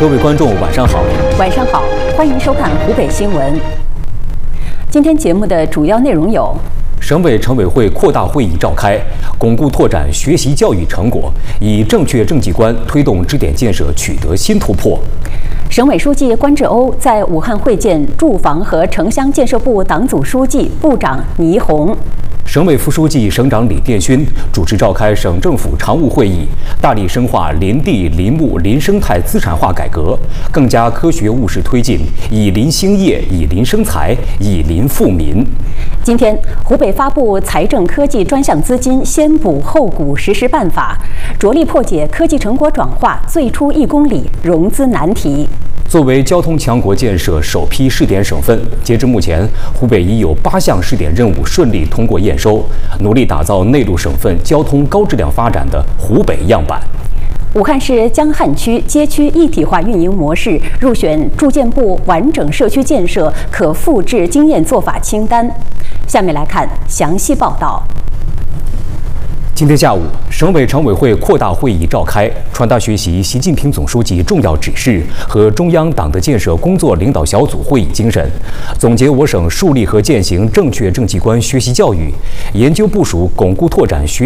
各位观众，晚上好。 晚上好，欢迎收看湖北新闻。今天节目的主要内容有： 省委常委会扩大会议召开，巩固拓展学习教育成果，以正确政绩观推动支点建设取得新突破。 省委书记关志欧在武汉会见住房和城乡建设部党组书记、部长倪虹。 省委副书记、省长李殿勋主持召开省政府常务会议，大力深化林地、林木、林生态资产化改革，更加科学务实推进以林兴业、以林生财、以林富民。 今天，湖北发布财政科技专项资金先补后鼓实施办法，着力破解科技成果转化最初1公里融资难题。 作为交通强国建设首批试点省份，截至目前，湖北已有8项试点任务顺利通过验收，努力打造内陆省份交通高质量发展的湖北样板。 武汉市江汉区街区一体化运营模式入选住建部完整社区建设可复制经验做法清单。下面来看详细报道。 今天下午，省委常委会扩大会议召开，传达学习习近平总书记重要指示和中央党的建设工作领导小组会议精神，总结我省树立和践行正确政绩观学习教育，研究部署巩固拓展学